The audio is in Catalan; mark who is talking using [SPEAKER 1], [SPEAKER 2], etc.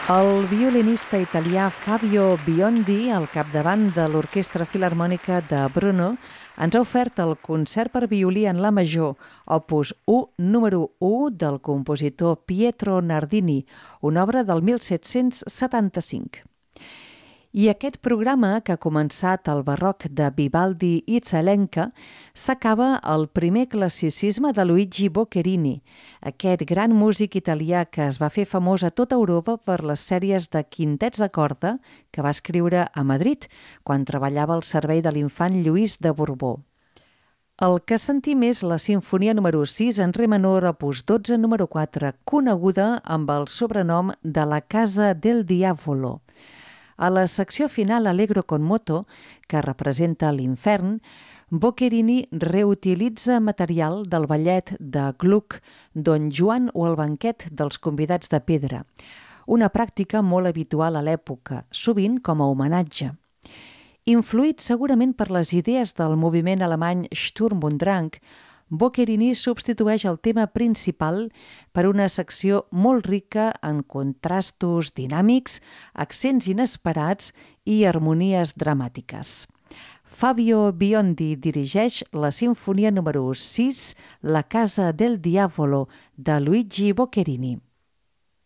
[SPEAKER 1] El violinista italià Fabio Biondi, al capdavant de l'Orquestra Filharmònica de Brno, ens ha ofert el concert per violí en la major, opus 1, número 1, del compositor Pietro Nardini, una obra del 1775. I aquest programa, que ha començat al barroc de Vivaldi i Zelenka, s'acaba al primer classicisme de Luigi Boccherini, aquest gran músic italià que es va fer famós a tota Europa per les sèries de quintets de corda que va escriure a Madrid, quan treballava al servei de l'infant Lluís de Borbó. El que sentim és la Simfonia número 6 en re menor, opus 12, número 4, coneguda amb el sobrenom de la Casa del Diavolo. A la secció final Allegro con moto, que representa l'infern, Boccherini reutilitza material del ballet de Gluck, Don Juan o el banquet dels convidats de pedra, una pràctica molt habitual a l'època, sovint com a homenatge. Influït segurament per les idees del moviment alemany Sturm und Drang, Boccherini substitueix el tema principal per una secció molt rica en contrastos dinàmics, accents inesperats i harmonies dramàtiques. Fabio Biondi dirigeix la Simfonia número 6, La Casa del Diavolo, de Luigi Boccherini.